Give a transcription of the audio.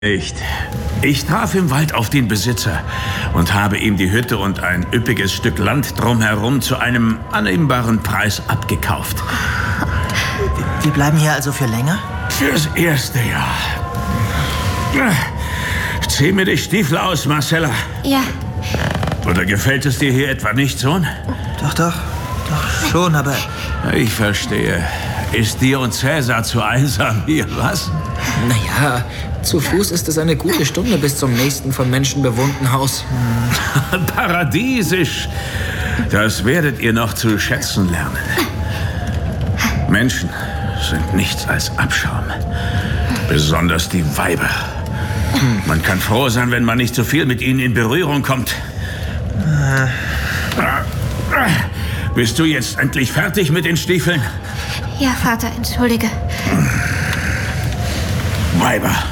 Nicht. Ich traf im Wald auf den Besitzer und habe ihm die Hütte und ein üppiges Stück Land drumherum zu einem annehmbaren Preis abgekauft. Wir bleiben hier also für länger? Fürs erste Jahr. Zieh mir die Stiefel aus, Marcella. Ja. Oder gefällt es dir hier etwa nicht, Sohn? Doch schon, aber... Ich verstehe. Ist dir und Cäsar zu einsam hier, was? Naja, zu Fuß ist es eine gute Stunde bis zum nächsten von Menschen bewohnten Haus. Paradiesisch. Das werdet ihr noch zu schätzen lernen. Menschen sind nichts als Abschaum. Besonders die Weiber. Man kann froh sein, wenn man nicht zu viel mit ihnen in Berührung kommt. Bist du jetzt endlich fertig mit den Stiefeln? Ja, Vater, entschuldige. Weiber.